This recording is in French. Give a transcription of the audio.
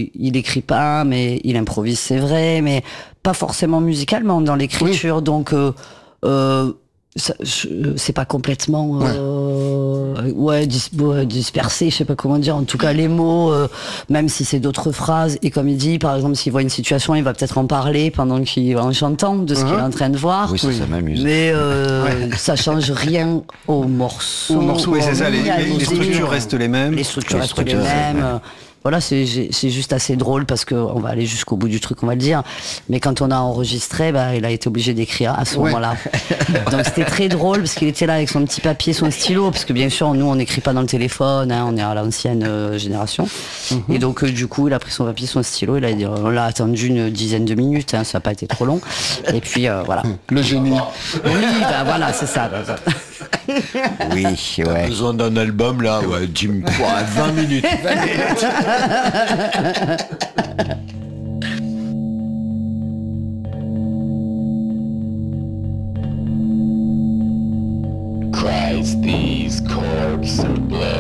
il écrit pas, mais il improvise, c'est vrai, mais pas forcément musicalement dans l'écriture. Donc c'est pas complètement dispersé, je sais pas comment dire. En tout cas, les mots, même si c'est d'autres phrases, et comme il dit, par exemple, s'il voit une situation, il va peut-être en parler pendant en chantant de ce qu'il est en train de voir. Oui, ça m'amuse. Mais ça change rien au morceau. Oui, c'est ça. Les structures restent les mêmes. Les structures restent les mêmes. Voilà, c'est juste assez drôle parce qu'on va aller jusqu'au bout du truc, on va le dire. Mais quand on a enregistré, il a été obligé d'écrire à ce moment-là. Donc c'était très drôle parce qu'il était là avec son petit papier, son stylo, parce que bien sûr, nous, on n'écrit pas dans le téléphone, hein, on est à l'ancienne génération. Et donc, du coup, il a pris son papier, son stylo, on l'a attendu une dizaine de minutes, hein, ça n'a pas été trop long. Et puis, voilà. Le génie. Oui, voilà, c'est ça. Oui, ouais. Besoin d'un album, là, Jim, 20 minutes. Christ, these corks are blood.